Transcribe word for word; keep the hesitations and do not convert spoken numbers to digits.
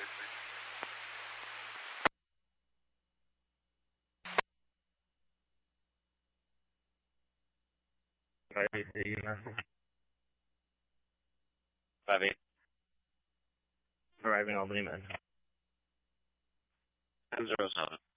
Five eight eight nine. Five eight. Arriving Albany, man. Ten zero seven.